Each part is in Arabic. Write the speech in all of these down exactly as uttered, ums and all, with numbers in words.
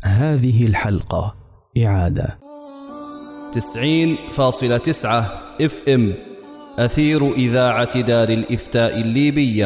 هذه الحلقة إعادة. تسعين فاصلة تسعة اف ام أثير إذاعة دار الإفتاء الليبية.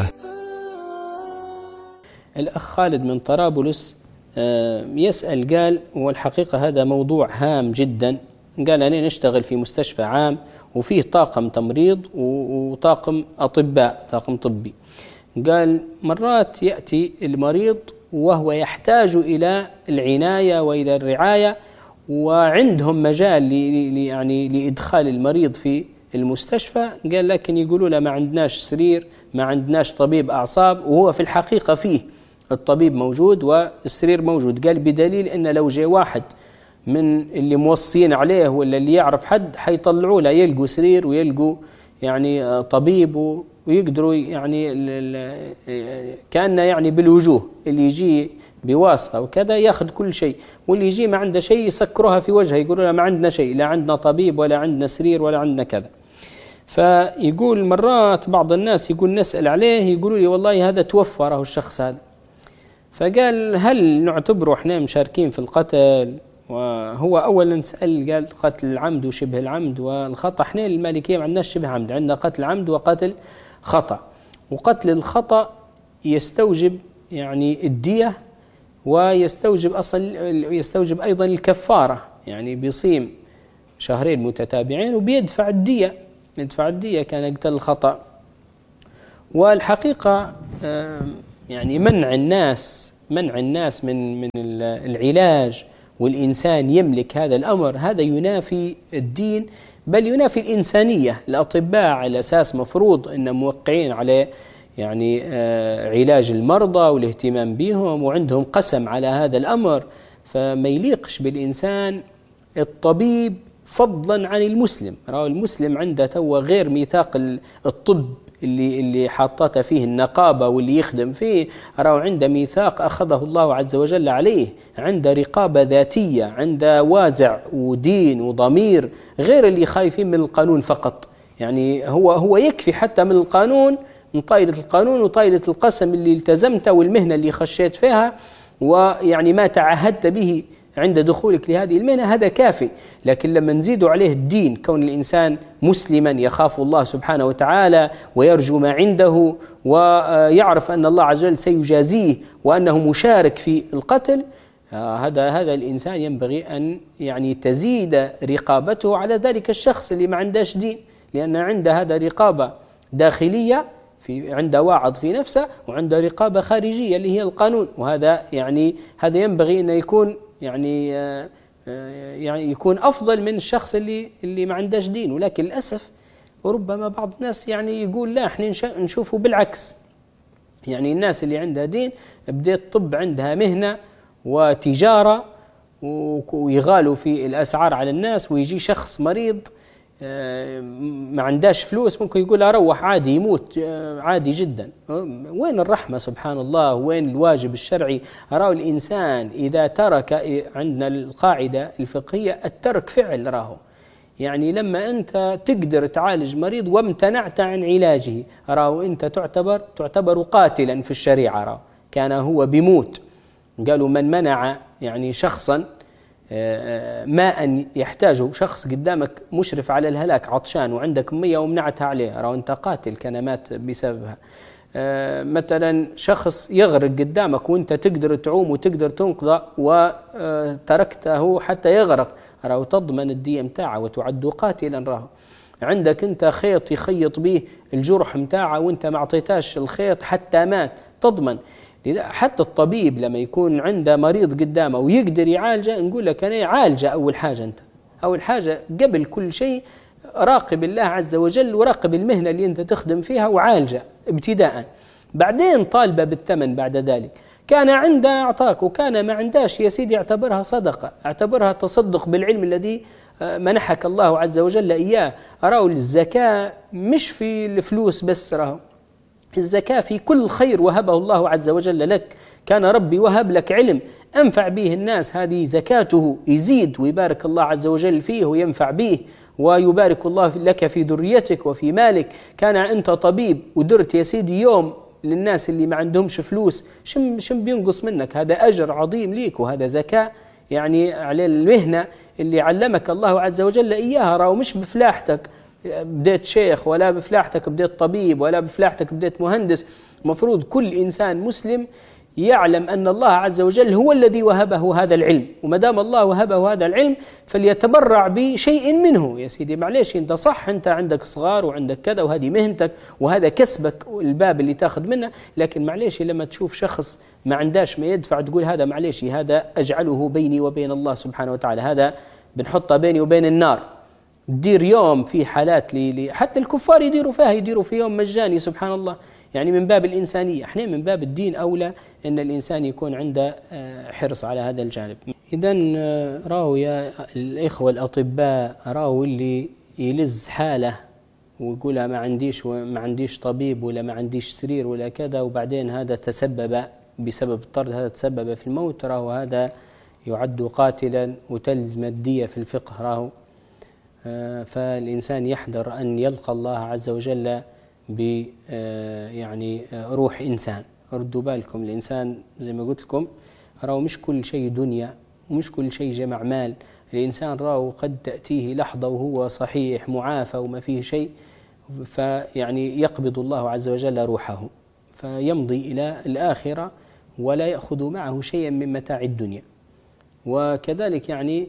الأخ خالد من طرابلس يسأل، قال والحقيقة هذا موضوع هام جدا. قال أنا نشتغل في مستشفى عام وفيه طاقم تمريض وطاقم أطباء، طاقم طبي. قال مرات يأتي المريض وهو يحتاج إلى العناية وإلى الرعاية، وعندهم مجال يعني لإدخال المريض في المستشفى. قال لكن يقولوا له ما عندناش سرير، ما عندناش طبيب أعصاب، وهو في الحقيقة فيه الطبيب موجود والسرير موجود. قال بدليل أن لو جاء واحد من اللي موصين عليه ولا اللي يعرف حد حيطلعوا له، يلقوا سرير ويلقوا يعني طبيب، ويقدروا يعني كأنه يعني بالوجوه، اللي يجي بواسطة وكذا ياخذ كل شيء، واللي يجي ما عنده شيء يسكروها في وجهه، يقولوا له ما عندنا شيء، لا عندنا طبيب ولا عندنا سرير ولا عندنا كذا. فيقول مرات بعض الناس يقول نسأل عليه، يقولوا لي والله هذا توفى راه الشخص هذا. فقال هل نعتبره احنا مشاركين في القتل؟ وهو أولا سأل قال قتل العمد وشبه العمد والخطأ. احنا المالكية ما عندناش شبه عمد، عندنا قتل عمد وقتل خطأ. وقتل الخطأ يستوجب يعني الدية، ويستوجب أصل يستوجب أيضا الكفارة، يعني بيصيم شهرين متتابعين وبيدفع الدية، يدفع الدية كان قتل الخطأ. والحقيقة يعني منع الناس منع الناس من من العلاج والإنسان يملك هذا الأمر، هذا ينافي الدين بل ينافي الإنسانية. الأطباء على أساس مفروض أن موقعين على يعني علاج المرضى والاهتمام بهم، وعندهم قسم على هذا الأمر، فما يليقش بالإنسان الطبيب فضلا عن المسلم. رأى المسلم عنده تو غير ميثاق الطب اللي اللي حاطته فيه النقابة واللي يخدم فيه، رأى عنده ميثاق أخذه الله عز وجل عليه، عنده رقابة ذاتية، عنده وازع ودين وضمير، غير اللي خايفين من القانون فقط. يعني هو هو يكفي حتى من القانون، من طائلة القانون وطائلة القسم اللي التزمته والمهنة اللي خشيت فيها، ويعني ما تعهدت به عند دخولك لهذه المهنة، هذا كافي. لكن لما نزيدوا عليه الدين، كون الإنسان مسلما يخاف الله سبحانه وتعالى ويرجو ما عنده ويعرف أن الله عز وجل سيجازيه وأنه مشارك في القتل، هذا هذا الإنسان ينبغي أن يعني تزيد رقابته على ذلك الشخص اللي ما عندهش دين، لأن عنده هذا رقابة داخلية في عنده واعظ في نفسه، وعنده رقابة خارجية اللي هي القانون. وهذا يعني هذا ينبغي أن يكون يعني يعني يكون أفضل من الشخص اللي اللي ما عندهش دين. ولكن للأسف وربما بعض الناس يعني يقول لا احنا نشوفه بالعكس، يعني الناس اللي عندها دين بدأت طب عندها مهنة وتجارة ويغالوا في الأسعار على الناس، ويجي شخص مريض ما عندهش فلوس ممكن يقول أروح عادي يموت عادي جدا. وين الرحمة سبحان الله؟ وين الواجب الشرعي؟ أراه الإنسان إذا ترك، عندنا القاعدة الفقهية الترك فعل، راه يعني لما أنت تقدر تعالج مريض وامتنعت عن علاجه، راه أنت تعتبر تعتبر قاتلا في الشريعة، راه كان هو بيموت. قالوا من منع يعني شخصا ماء يحتاجه، شخص قدامك مشرف على الهلاك عطشان وعندك مية ومنعتها عليه، راه أنت قاتل كان مات بسببها. مثلا شخص يغرق قدامك وانت تقدر تعوم وتقدر تنقذه وتركته حتى يغرق، راه تضمن الدية متاعه وتعد قاتلا. راه عندك انت خيط يخيط به الجرح متاعه وانت ما اعطيتاش الخيط حتى مات، تضمن. حتى الطبيب لما يكون عنده مريض قدامه ويقدر يعالجه، نقول لك أنا عالجه. أول حاجة أنت أول حاجة قبل كل شيء راقب الله عز وجل وراقب المهنة اللي أنت تخدم فيها وعالجه ابتداء، بعدين طالبه بالثمن بعد ذلك. كان عنده أعطاك، وكان ما عنداش يا سيدي اعتبرها صدقة، اعتبرها تصدق بالعلم الذي منحك الله عز وجل إياه. أراه الزكاة مش في الفلوس بس، راه الزكاة في كل خير وهبه الله عز وجل لك. كان ربي وهب لك علم أنفع به الناس، هذه زكاته، يزيد ويبارك الله عز وجل فيه وينفع به، ويبارك الله لك في ذريتك وفي مالك. كان أنت طبيب ودرت يا سيدي يوم للناس اللي ما عندهمش فلوس، شم شم بينقص منك، هذا أجر عظيم ليك وهذا زكاة يعني على المهنة اللي علمك الله عز وجل إياها، راهو مش بفلاحتك بديت شيخ، ولا بفلاحتك بديت طبيب، ولا بفلاحتك بديت مهندس. مفروض كل إنسان مسلم يعلم أن الله عز وجل هو الذي وهبه هذا العلم، وما دام الله وهبه هذا العلم فليتبرع بشيء منه. يا سيدي معليش، أنت صح أنت عندك صغار وعندك كذا وهذه مهنتك وهذا كسبك الباب اللي تاخذ منه، لكن معليش لما تشوف شخص ما عنداش ما يدفع تقول هذا معليش هذا أجعله بيني وبين الله سبحانه وتعالى، هذا بنحطه بيني وبين النار. تدير يوم في حالات لي حتى الكفار يديروا فيها، يديروا في يوم مجاني سبحان الله، يعني من باب الإنسانية. احنا من باب الدين أولى أن الإنسان يكون عنده حرص على هذا الجانب. إذن راهو يا الإخوة الأطباء، راهو اللي يلز حاله ويقول ما عنديش وما عنديش طبيب ولا ما عنديش سرير ولا كذا، وبعدين هذا تسبب بسبب الطرد هذا تسبب في الموت، راهو هذا يعد قاتلا وتلزم الدية في الفقه. راهو فالإنسان يحذر أن يلقى الله عز وجل ب يعني روح إنسان. ردوا بالكم، الإنسان زي ما قلت لكم راهو مش كل شيء دنيا ومش كل شيء جمع مال. الإنسان راهو قد تأتيه لحظة وهو صحيح معافى وما فيه شيء، فيعني يقبض الله عز وجل روحه فيمضي إلى الآخرة ولا يأخذ معه شيئا من متاع الدنيا. وكذلك يعني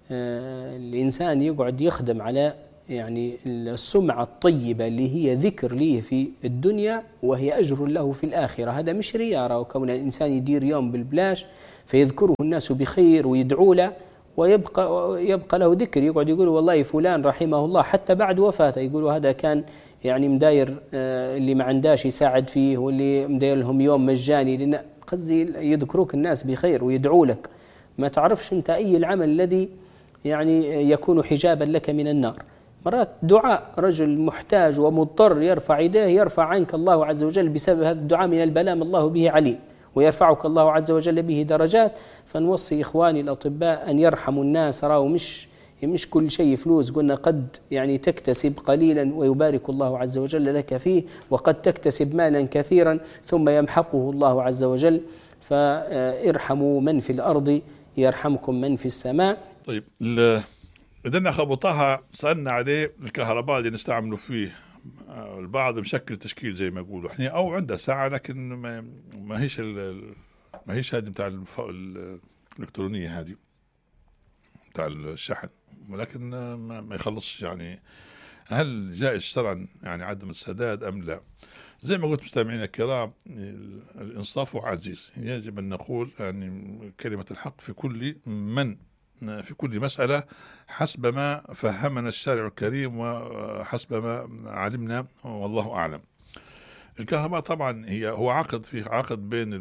الإنسان يقعد يخدم على يعني السمعة الطيبة اللي هي ذكر ليه في الدنيا وهي أجر له في الآخرة. هذا مش رياء، وكون الإنسان يدير يوم بالبلاش فيذكره الناس بخير ويدعو له ويبقى يبقى له ذكر، يقعد يقول والله فلان رحمه الله حتى بعد وفاته يقولوا هذا كان يعني مداير اللي ما عنداش يساعد فيه، واللي مداير لهم يوم مجاني، لأن قصدي يذكروك الناس بخير ويدعو لك. ما تعرفش أنت أي العمل الذي يعني يكون حجابا لك من النار. مرات دعاء رجل محتاج ومضطر يرفع يديه يرفع عنك الله عز وجل بسبب هذا الدعاء من البلاء ما الله به عليم، ويرفعك الله عز وجل به درجات. فنوصي إخواني الأطباء أن يرحموا الناس، راهو مش مش كل شيء فلوس. قلنا قد يعني تكتسب قليلا ويبارك الله عز وجل لك فيه، وقد تكتسب مالا كثيرا ثم يمحقه الله عز وجل. فارحموا من في الأرض يرحمكم من في السماء. طيب إذن أخ أبو طه سألنا عليه الكهرباء اللي نستعمله فيه، البعض مشكل تشكيل زي ما يقولوا احنا، أو عنده ساعة لكن ما, ما هيش ما هيش هذه بتاع الإلكترونية هذه بتاع الشحن، ولكن ما, ما يخلصش. يعني هل جائز شرعا يعني عدم السداد أم لا؟ زي ما قلت مستمعينا الكرام، الإنصاف عزيز، يجب أن نقول يعني كلمة الحق في كل من في كل مسألة حسب ما فهمنا الشارع الكريم وحسب ما علمنا والله أعلم. الكهرباء طبعا هي هو عقد فيه عقد بين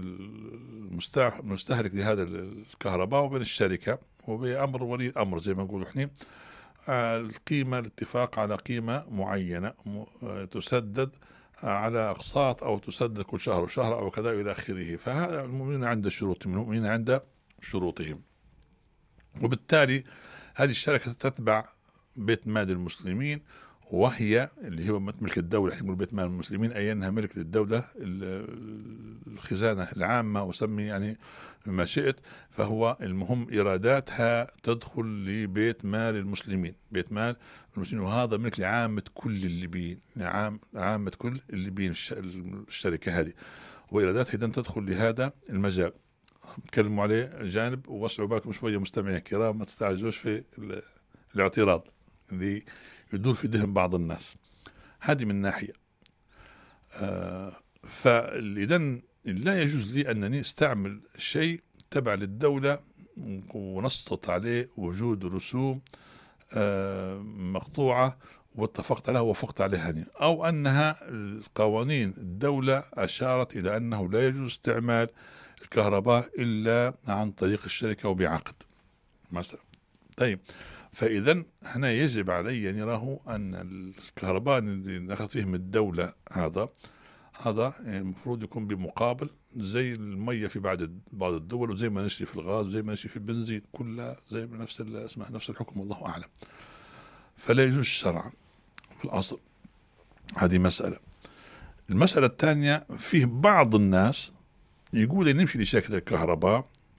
المستهلك لهذا الكهرباء وبين الشركة، وبأمر ولي الأمر زي ما نقول احنا. القيمة الاتفاق على قيمة معينة تسدد على أقساط أو تسدد كل شهر وشهر أو كذا إلى آخره. فهذا المؤمنين عند شروطهم، المؤمنين عند شروطهم، وبالتالي هذه الشركة تتبع بيت مال المسلمين، وهي اللي هو ملك الدولة. احنا نقول بيت مال المسلمين أي أنها ملك للدولة، الخزانة العامة وسمي يعني ما شئت. فهو المهم إيراداتها تدخل لبيت مال المسلمين، بيت مال المسلمين، وهذا ملك لعامة كل الليبيين، لعام عامة كل الليبيين الشركة هذه، وإيراداتها إذن تدخل لهذا المجال. نتكلموا عليه جانب، ووسعوا بالكم شوية مستمعين الكرام، ما تستعجلوش في الاعتراض اللي يدور في ذهن بعض الناس. هذه من ناحية. آه فإذن لا يجوز لي أنني استعمل شيء تبع للدولة ونسقط عليه وجود رسوم آه مقطوعة واتفقت عليها ووافقت عليها، أو أنها القوانين الدولة أشارت إلى أنه لا يجوز استعمال الكهرباء إلا عن طريق الشركة وبعقد مثلا. طيب، فإذا هنا يجب علي أن يراه أن الكهرباء اللي نأخذ فيه من الدولة هذا هذا المفروض يكون بمقابل، زي المية في بعض بعض الدول، وزي ما نشري في الغاز وزي ما نشري في البنزين، كلها زي نفس اسمها نفس الحكم والله أعلم. فلا يجوز شرعا في الأصل. هذه مسألة. المسألة الثانية، فيه بعض الناس يقول نمشي لشركة الكهرباء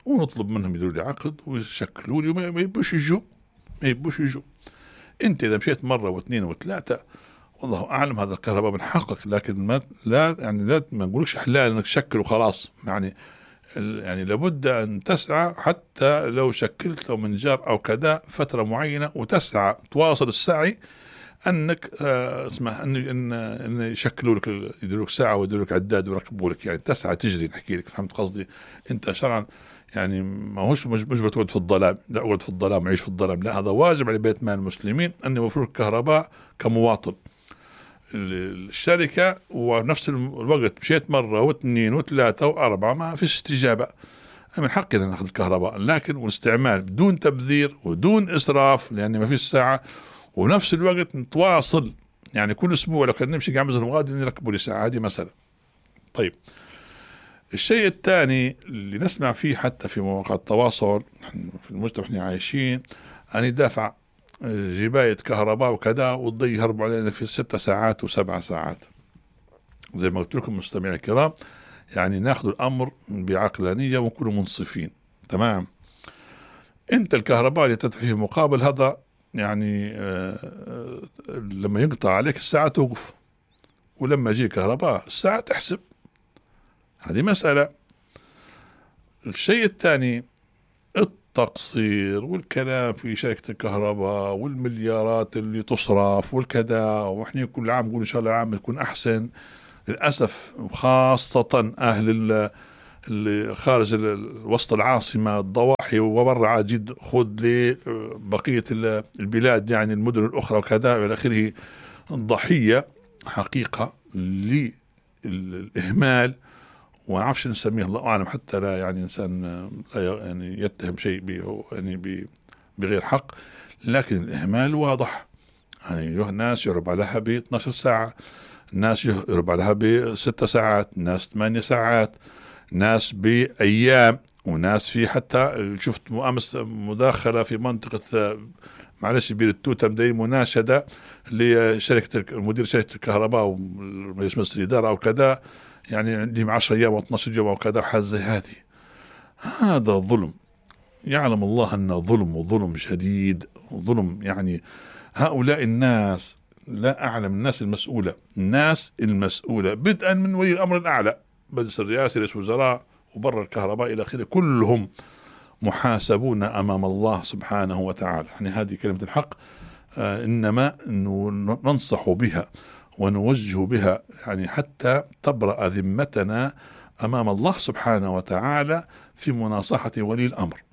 ونطلب منهم يديروا لي عقد ويشكلوا لي وما يبوش يجوا ما يبوش يجوا. انت اذا مشيت مره واثنين وثلاثه والله اعلم هذا الكهرباء من حقك، لكن ما لا يعني لا ما نقولكش حلال انك تشكل وخلاص، يعني يعني لابد ان تسعى حتى لو شكلت لو من جار او كذا فتره معينه، وتسعى تواصل السعي انك آه اسمه ان ان ان يشكلوا لك يديروا لك ساعه ويديروا لك عداد ويركبوا لك، يعني تسعى تجري. نحكي لك فهمت قصدي؟ انت شرعا يعني ما هوش مش مش بتقعد في الظلام، لا اقعد في الظلام عيش في الظلام، لا هذا واجب على بيت مال المسلمين ان يوفروا الكهرباء كمواطن. الشركه ونفس الوقت مشيت مره واثنين وثلاثه واربعه ما فيش استجابه، من حقنا ناخذ الكهرباء، لكن والاستعمال بدون تبذير ودون اسراف لان ما فيش ساعه، ونفس الوقت نتواصل يعني كل اسبوع لو كان نمشي قاعد مثلا غادي نركبوا لي ساعه هذه مثلا. طيب الشيء الثاني اللي نسمع فيه حتى في مواقع التواصل في المجتمع احنا عايشين ان يدافع جباية كهرباء وكذا وتضي يهربوا علينا في ست ساعات وسبع ساعات. زي ما قلت لكم مستمعي الكرام، يعني ناخذ الامر بعقلانيه ونكونوا منصفين. تمام. انت الكهرباء اللي تدفع فيه مقابل هذا يعني آه لما ينقطع عليك الساعه توقف، ولما يجي كهرباء الساعه تحسب. هذه مساله. الشيء الثاني التقصير والكلام في شركة الكهرباء والمليارات اللي تصرف والكذا، واحنا كل عام نقول ان شاء الله عام يكون احسن. للاسف خاصة اهل اللي خارج وسط العاصمة الضواحي وبرا عاجد خذ لبقية البلاد يعني المدن الاخرى وكذا والى اخره، ضحية حقيقة للاهمال وعرفش نسميه الله أعلم، حتى لا يعني إنسان لا يعني يتهم شيء يعني بغير حق، لكن الإهمال واضح. يعني الناس يهرب عليها ب اثنتي عشرة ساعة، الناس يهرب عليها بست ساعات، ناس ثمانية ساعات، ناس بأيام، وناس في حتى شفت أمس مداخلة في منطقة معلش بير التوتم دي مناشدة لشركة مدير شركة الكهرباء ورئيس مجلس الإدارة أو كذا، يعني عندهم عشرة أيام و اثناشر يوم أو كذا حاجة زي هذه. هذا ظلم، يعلم الله أنه ظلم وظلم شديد وظلم. يعني هؤلاء الناس لا أعلم الناس المسؤولة، الناس المسؤولة بدءا من ولي الأمر الأعلى مجلس الرئاسة رئيس وزراء وبر الكهرباء إلى آخره، كلهم محاسبون أمام الله سبحانه وتعالى. يعني هذه كلمة الحق آه إنما ننصح بها ونوجه بها يعني حتى تبرأ ذمتنا أمام الله سبحانه وتعالى في مناصحة ولي الأمر.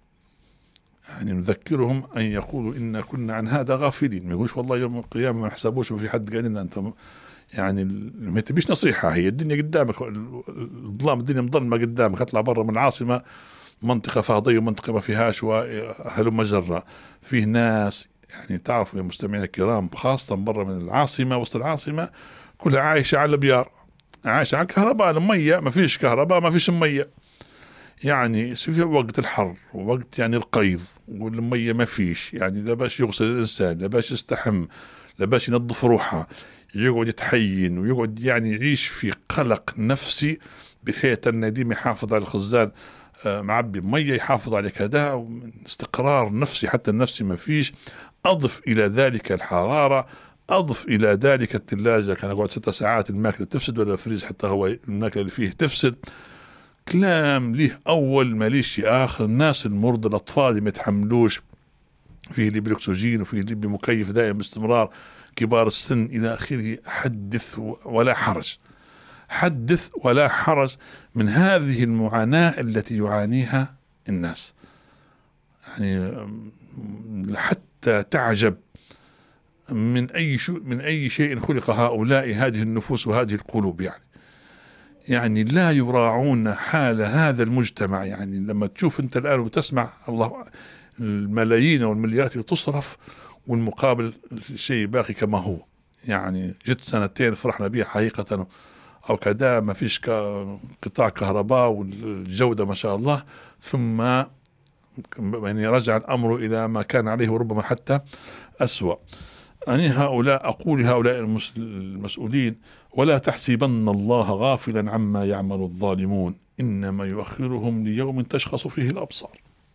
يعني نذكرهم أن يقولوا إن كنا عن هذا غافلين، ما يقولوش والله يوم القيامة ما نحسبوش وفي حد قال لنا أنت، يعني ما تبيش نصيحة، هي الدنيا قدامك، الظلام الدنيا مظلمة قدامك، اطلع برا من العاصمة منطقة فاضية ومنطقة ما فيهاش وهلم مجرة، فيه ناس يعني تعرفوا يا مستمعين الكرام خاصة برا من العاصمة وسط العاصمة كلها عايشة على البيار، عايشة على الكهرباء، المية ما فيش كهرباء ما فيش مية، يعني في وقت الحر ووقت يعني القيض والمية ما فيش، يعني لا باش يغسل الإنسان لا باش يستحم لا باش ينظف روحه، يقعد يتحين ويقعد يعني يعيش في قلق نفسي بحيث أن نديم يحافظ على الخزان معبي مية يحافظ على كذا، استقرار نفسي حتى النفسي ما فيش. أضف إلى ذلك الحرارة، أضف إلى ذلك الثلاجة كان أقعد ست ساعات الماكلة تفسد ولا فريز حتى هو الماكلة اللي فيه تفسد. كلام ليه أول ما ليش آخر. الناس المرضى الأطفال اللي ما يتحملوش، فيه اللي بالأكسجين وفيه اللي بمكيف دائم باستمرار، كبار السن إلى آخره. حدث ولا حرج، حدث ولا حرج من هذه المعاناة التي يعانيها الناس، يعني حتى تعجب من أي شيء من أي شيء خلق هؤلاء هذه النفوس وهذه القلوب، يعني يعني لا يراعون حال هذا المجتمع. يعني لما تشوف أنت الآن وتسمع الله الملايين والمليارات اللي تصرف والمقابل شيء باقي كما هو، يعني جت سنتين فرحنا بها حقيقة أو كذا ما فيش قطاع كهرباء والجودة ما شاء الله، ثم يعني رجع الأمر إلى ما كان عليه وربما حتى أسوأ. أني هؤلاء أقول هؤلاء المسؤولين ولا تحسبن الله غافلا عما يعمل الظالمون إنما يؤخرهم ليوم تشخص فيه الأبصار.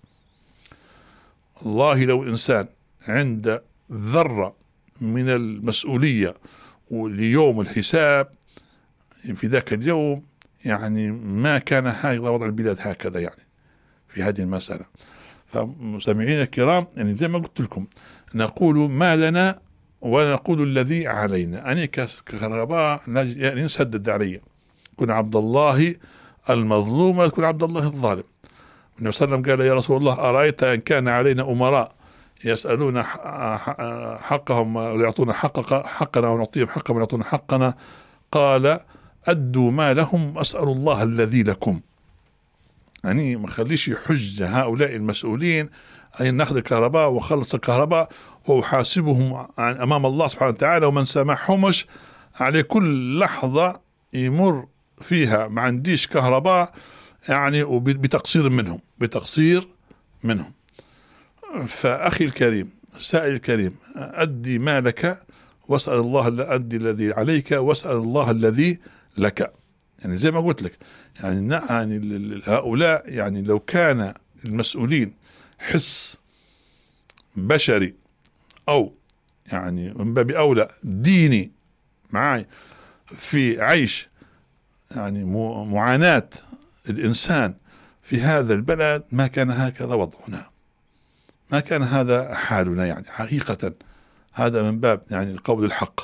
الله لو الإنسان عند ذرة من المسؤولية وليوم الحساب في ذاك اليوم، يعني ما كان هكذا وضع البلاد هكذا يعني في هذه المسألة. فمستمعين الكرام، يعني زي ما قلت لكم نقول ما لنا ونقول الذي علينا. أنا كهرباء يعني نسدد علي، كن عبد الله المظلوم وكن عبد الله الظالم. النبي صلى الله عليه وسلم قال يا رسول الله أرأيت أن كان علينا أمراء يسألون حقهم ويعطون حقق حقنا ونعطيهم حقهم ويعطون حقنا، قال أدوا ما لهم أسأل الله الذي لكم. يعني ما خليش يحج هؤلاء المسؤولين أن ناخذ الكهرباء وخلص الكهرباء وأحاسبهم أمام الله سبحانه وتعالى، ومن سامحهمش عليه كل لحظة يمر فيها ما عنديش كهرباء، يعني بتقصير منهم بتقصير منهم. فأخي الكريم سائل الكريم، أدي مالك واسأل الله، أدي الذي عليك واسأل الله الذي لك. يعني زي ما قلت لك يعني, يعني هؤلاء يعني لو كان المسؤولين حس بشري أو يعني من باب أولى ديني معاي في عيش يعني معاناة الإنسان في هذا البلد، ما كان هكذا وضعنا، ما كان هذا حالنا يعني حقيقة. هذا من باب يعني القول الحق.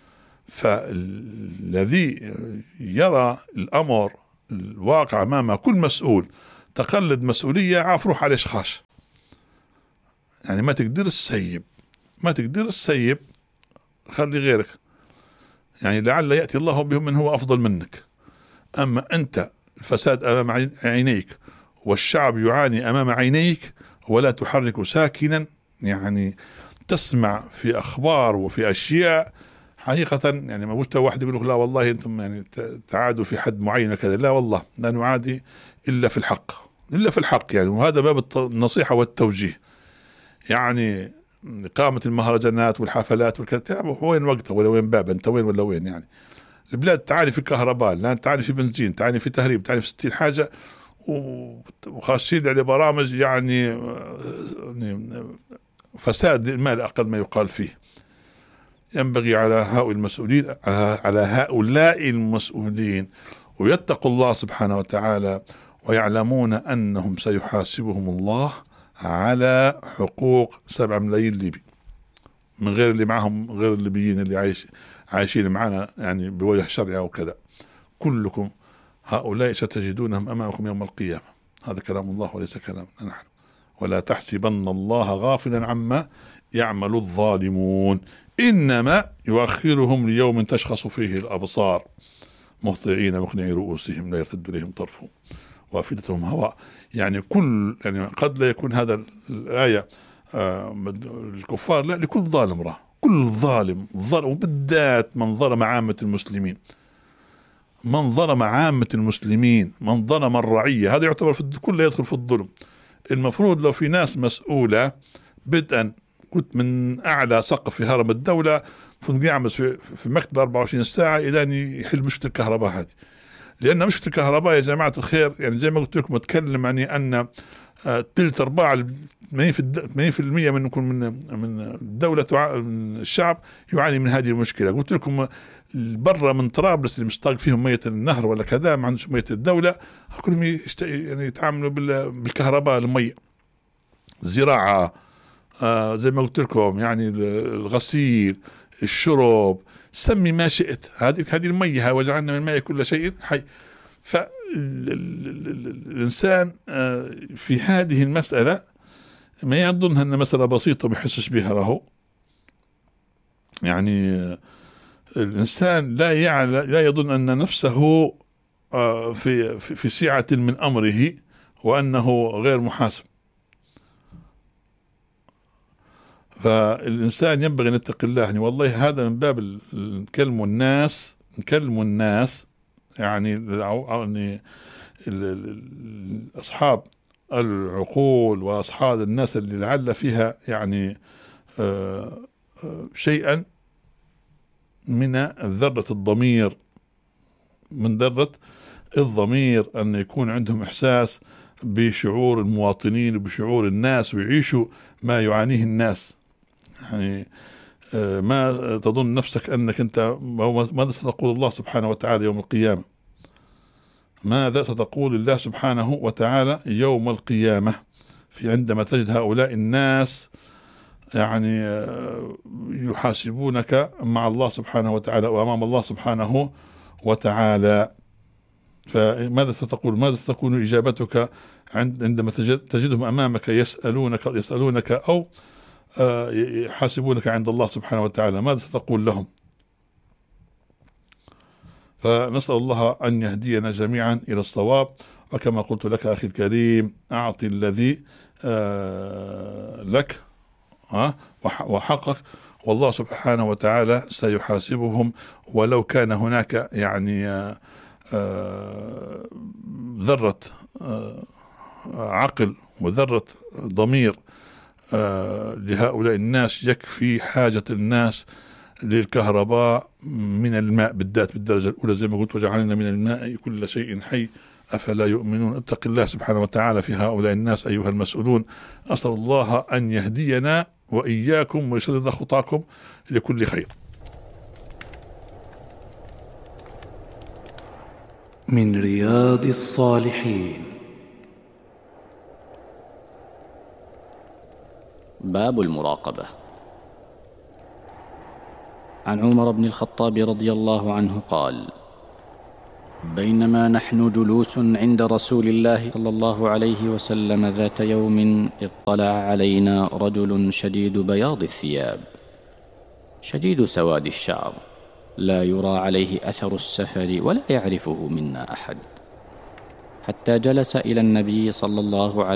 فالذي يرى الأمر الواقع أمام كل مسؤول تقلد مسؤولية عارف روح على إشخاص، يعني ما تقدر السيب ما تقدر السيب خلي غيرك، يعني لعل يأتي الله بهم من هو أفضل منك. أما أنت الفساد أمام عينيك والشعب يعاني أمام عينيك ولا تحرك ساكنا، يعني تسمع في أخبار وفي أشياء حقيقة يعني ما وجدت واحد يقول لك لا والله أنتم يعني تعادوا في حد معين كذا، لا والله لا نعادي إلا في الحق إلا في الحق يعني. وهذا باب النصيحة والتوجيه. يعني إقامة المهرجانات والحفلات والكلام وين وقتها ولا وين باب أنت وين ولا وين؟ يعني البلاد تعاني في كهرباء، لا تعاني في بنزين، تعاني في تهريب، تعاني في ستين حاجة، وخاصين على برامج يعني فساد المال أقل ما يقال فيه. ينبغي على هؤلاء المسؤولين على هؤلاء المسؤولين ويتقوا الله سبحانه وتعالى ويعلمون أنهم سيحاسبهم الله على حقوق سبعة ملايين ليبي، من غير اللي معهم غير الليبيين اللي عايش عايشين معنا يعني بوجه شرعي أو كذا. كلكم هؤلاء ستجدونهم أمامكم يوم القيامة. هذا كلام الله وليس كلامنا نحن. ولا تحسبن الله غافلا عما يعمل الظالمون، إنما يؤخرهم ليوم تشخص فيه الأبصار مهطعين مقنعي رؤوسهم لا يرتد إليهم طرفهم وأفئدتهم هواء. يعني كل يعني قد لا يكون هذا الآية آه الكفار، لا، لكل ظالم راه، كل ظالم ظلم، وبالذات من ظلم عامة المسلمين، من ظلم عامة المسلمين، من ظلم الرعية، هذا يعتبر في كله يدخل في الظلم. المفروض لو في ناس مسؤولة بدءا كنت من أعلى سقف في هرم الدولة المفروض يعمل في, في مكتب أربعة وعشرين ساعة إلى يحل مشكلة الكهرباء هذه، لأن مشكلة الكهرباء يا جماعة الخير يعني زي ما قلت لكم أتكلم يعني أن تلت أرباع ثمانين بالمئة من من من الدولة من الشعب يعاني من هذه المشكلة. قلت لكم برا من طرابلس اللي مشتاق فيهم مية النهر ولا كذا ما عندوش مية الدولة، كلهم يعني يتعاملوا بالكهرباء المية. زراعة آه زي ما قلت لكم يعني الغسيل الشرب سمي ما شئت، هذه هذه المية وجعلنا من الماء كل شيء حي. فالإنسان آه في هذه المسألة ما يظنها أن مسألة بسيطة ما يحسش بها له. يعني آه الإنسان لا يعلم لا يظن أن نفسه آه في في سعة من أمره وأنه غير محاسب. فالإنسان ينبغي أن يتقي الله. يعني والله هذا من باب نكلم الناس نكلم الناس يعني يعني أصحاب العقول وأصحاب الناس اللي لعل فيها يعني شيئا من ذرة الضمير من ذرة الضمير، أن يكون عندهم إحساس بشعور المواطنين وبشعور الناس ويعيشوا ما يعانيه الناس. يعني ما تظن نفسك أنك أنت ماذا ستقول الله سبحانه وتعالى يوم القيامة؟ ماذا ستقول الله سبحانه وتعالى يوم القيامة في عندما تجد هؤلاء الناس يعني يحاسبونك مع الله سبحانه وتعالى وأمام الله سبحانه وتعالى؟ فماذا ستقول؟ ماذا ستكون إجابتك عندما تجدهم أمامك يسألونك يسألونك أو يحاسبونك عند الله سبحانه وتعالى؟ ماذا ستقول لهم؟ فنسأل الله أن يهدينا جميعا إلى الصواب. وكما قلت لك أخي الكريم، أعطي الذي لك وحقك، والله سبحانه وتعالى سيحاسبهم، ولو كان هناك يعني ذرة عقل وذرة ضمير لهؤلاء الناس. يكفي حاجة الناس للكهرباء من الماء بالذات بالدرجة الأولى، زي ما قلت وجعلنا من الماء كل شيء حي أفلا يؤمنون. اتق الله سبحانه وتعالى في هؤلاء الناس أيها المسؤولون. أسأل الله أن يهدينا وإياكم ويسدد خطاكم لكل خير. من رياض الصالحين. باب المراقبة. عن عمر بن الخطاب رضي الله عنه قال: بينما نحن جلوس عند رسول الله صلى الله عليه وسلم ذات يوم، اطلع علينا رجل شديد بياض الثياب شديد سواد الشعر، لا يرى عليه أثر السفر ولا يعرفه منا أحد، حتى جلس إلى النبي صلى الله عليه